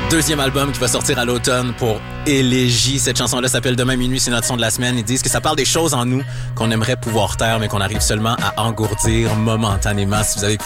Deuxième album qui va sortir à l'automne pour Élégie. Cette chanson-là s'appelle Demain minuit, c'est notre son de la semaine. Ils disent que ça parle des choses en nous qu'on aimerait pouvoir taire, mais qu'on arrive seulement à engourdir momentanément. Si vous avez écouté